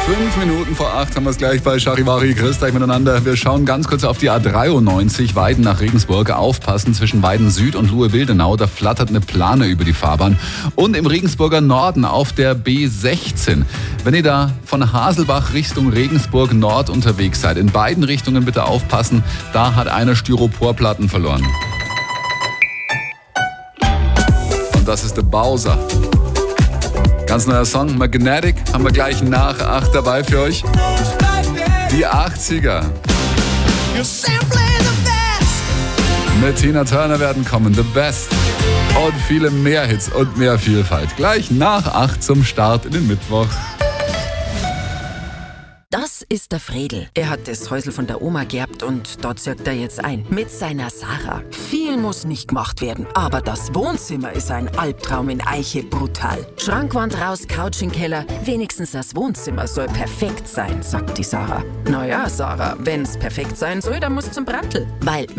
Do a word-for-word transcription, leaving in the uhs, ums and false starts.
Fünf Minuten vor acht haben wir es gleich bei Charivari. Grüßt euch miteinander. Wir schauen ganz kurz auf die A dreiundneunzig, Weiden nach Regensburg. Aufpassen, zwischen Weiden Süd und Luhe-Wildenau, da flattert eine Plane über die Fahrbahn. Und im Regensburger Norden auf der B sechzehn. Wenn ihr da von Haselbach Richtung Regensburg Nord unterwegs seid, in beiden Richtungen bitte aufpassen, da hat einer Styroporplatten verloren. Und das ist der Bowser. Ganz neuer Song, Magnetic, haben wir gleich nach acht dabei für euch. Die achtziger. Mit Tina Turner werden kommen, The Best. Und viele mehr Hits und mehr Vielfalt. Gleich nach acht zum Start in den Mittwoch. Das ist der Fredel. Er hat das Häusl von der Oma geerbt und dort zirkt er jetzt ein. Mit seiner Sarah. Viel muss nicht gemacht werden, aber das Wohnzimmer ist ein Albtraum in Eiche brutal. Schrankwand raus, Couch im Keller. Wenigstens das Wohnzimmer soll perfekt sein, sagt die Sarah. Naja, Sarah, wenn's perfekt sein soll, dann musst zum Brandl. Weil